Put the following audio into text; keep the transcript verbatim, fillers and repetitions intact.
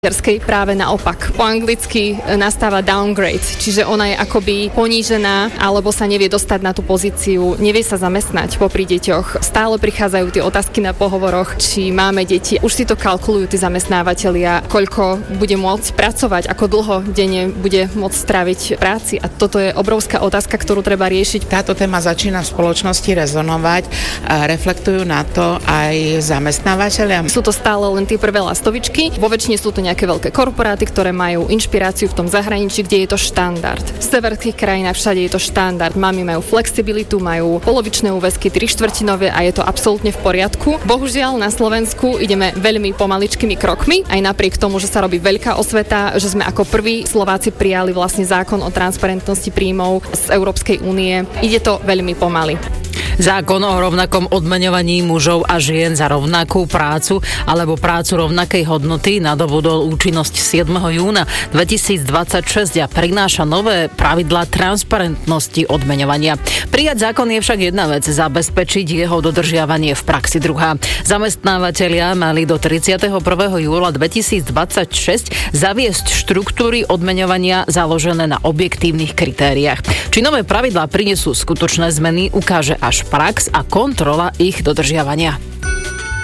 práve naopak. Po anglicky nastáva downgrade, čiže ona je akoby ponížená alebo sa nevie dostať na tú pozíciu, nevie sa zamestnať popri deťoch. Stále prichádzajú tie otázky na pohovoroch, či máme deti. Už si to kalkulujú tí zamestnávateľia, koľko bude môcť pracovať, ako dlho denne bude môcť stráviť práci. A toto je obrovská otázka, ktorú treba riešiť. Táto téma začína v spoločnosti rezonovať a reflektujú na to aj zamestnávateľia. Sú to stále len tie prvé lastovičky. Vo väčšine sú to nejaké veľké korporáty, ktoré majú inšpiráciu v tom zahraničí, kde je to štandard. V severských krajinách všade je to štandard. Mami majú flexibilitu, majú polovičné úväzky, tri štvrtinové a je to absolútne v poriadku. Bohužiaľ na Slovensku ideme veľmi pomaličkými krokmi, aj napriek tomu, že sa robí veľká osveta, že sme ako prví Slováci prijali vlastne zákon o transparentnosti príjmov z Európskej únie. Ide to veľmi pomaly. Zákon o rovnakom odmeňovaní mužov a žien za rovnakú prácu alebo prácu rovnakej hodnoty nadobudol účinnosť siedmeho júna dvetisícdvadsaťšesť a prináša nové pravidlá transparentnosti odmeňovania. Prijať zákon je však jedna vec, zabezpečiť jeho dodržiavanie v praxi druhá. Zamestnávateľia mali do tridsiateho prvého júla dvetisícdvadsaťšesť zaviesť štruktúry odmeňovania založené na objektívnych kritériách. Či nové pravidlá prinesú skutočné zmeny, ukáže až prax a kontrola ich dodržiavania.